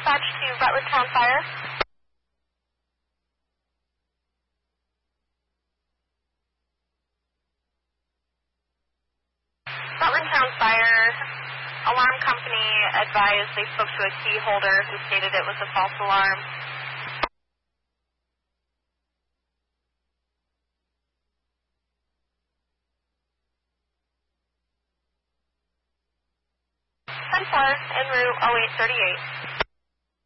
dispatch to Rutland Town Fire. Rutland Town Fire alarm company advised they spoke to a key holder who stated it was a false alarm. Ten 4 en route 0838.